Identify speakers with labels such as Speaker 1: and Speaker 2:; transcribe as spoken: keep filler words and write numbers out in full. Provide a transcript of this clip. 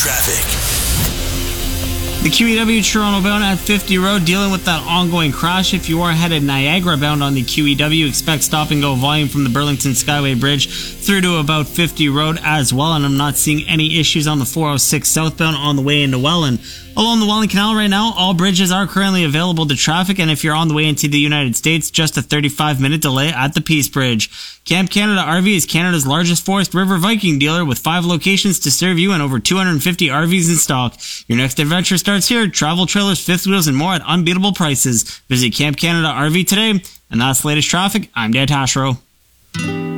Speaker 1: traffic.
Speaker 2: The Q E W Toronto bound at fifty Road dealing with that ongoing crash. If you are headed Niagara bound on the Q E W, expect stop and go volume from the Burlington Skyway Bridge through to about fifty Road as well. And I'm not seeing any issues on the four oh six southbound on the way into Welland. Along the Welland Canal right now, all bridges are currently available to traffic, and if you're on the way into the United States, just a thirty-five minute delay at the Peace Bridge. Camp Canada R V is Canada's largest Forest River Viking dealer with five locations to serve you and over two hundred fifty R Vs in stock. Your next adventure starts here. Travel trailers, fifth wheels, and more at unbeatable prices. Visit Camp Canada R V today. And that's the latest traffic. I'm Dan Tashro.